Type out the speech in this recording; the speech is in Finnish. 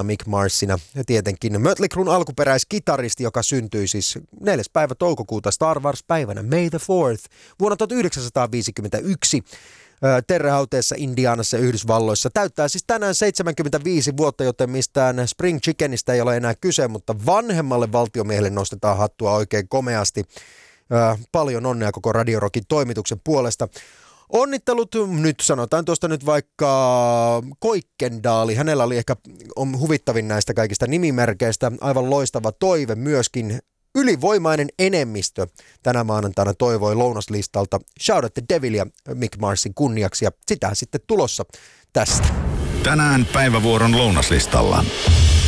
Mick Marsina. Ja tietenkin Mötley Cruen alkuperäiskitaristi, joka syntyi siis 4. päivä toukokuuta Star Wars-päivänä May the 4th vuonna 1951. Terrehauteessa Indianassa Yhdysvalloissa. Täyttää siis tänään 75 vuotta, joten mistään Spring Chickenistä ei ole enää kyse, mutta vanhemmalle valtiomiehelle nostetaan hattua oikein komeasti. Paljon onnea koko Radio Rockin toimituksen puolesta. Onnittelut, nyt sanotaan tuosta nyt vaikka Koikkendaali. Hänellä oli ehkä huvittavin näistä kaikista nimimerkeistä. Aivan loistava toive myöskin. Ylivoimainen enemmistö tänä maanantaina toivoi lounaslistalta Shout at the Devilia Mick Marsin kunniaksi, ja sitä sitten tulossa tästä. Tänään päivävuoron lounaslistalla.